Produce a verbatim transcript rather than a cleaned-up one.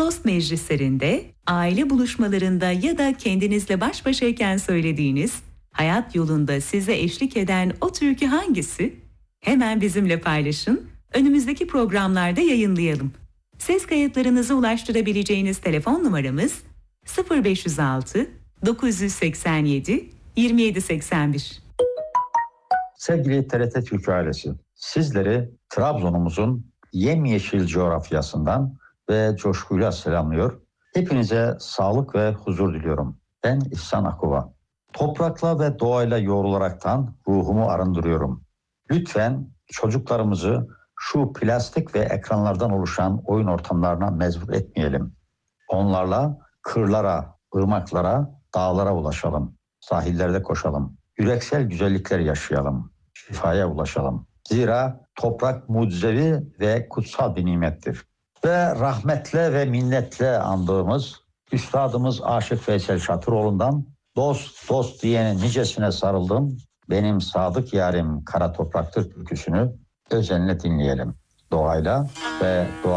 dost meclislerinde, aile buluşmalarında ya da kendinizle baş başayken söylediğiniz, hayat yolunda size eşlik eden o türkü hangisi? Hemen bizimle paylaşın, önümüzdeki programlarda yayınlayalım. Ses kayıtlarınızı ulaştırabileceğiniz telefon numaramız sıfır beş yüz altı dokuz yüz seksen yedi yirmi yedi seksen bir. Sevgili T R T Türk ailesi, sizleri Trabzon'umuzun yemyeşil coğrafyasından ve coşkuyla selamlıyor. Hepinize sağlık ve huzur diliyorum. Ben İhsan Akuba. Toprakla ve doğayla yoğrularaktan ruhumu arındırıyorum. Lütfen çocuklarımızı şu plastik ve ekranlardan oluşan oyun ortamlarına mecbur etmeyelim. Onlarla kırlara, ırmaklara, dağlara ulaşalım. Sahillerde koşalım. Yüreksel güzellikler yaşayalım. Şifaya ulaşalım. Zira toprak mucizevi ve kutsal bir nimettir. Ve rahmetle ve minnetle andığımız Üstadımız Aşık Veysel Şatıroğlu'ndan dost dost diyenin nicesine sarıldım. Benim sadık yarim kara topraktır türküsünü özenle dinleyelim. Doğayla ve doğa